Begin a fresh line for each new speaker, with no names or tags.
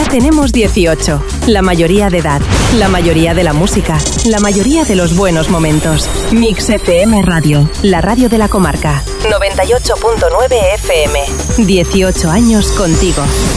tenemos 18. La mayoría de edad, la mayoría de la música, la mayoría de los buenos momentos. Mix FM Radio, la radio de la comarca. 98.9 FM. 18 años contigo.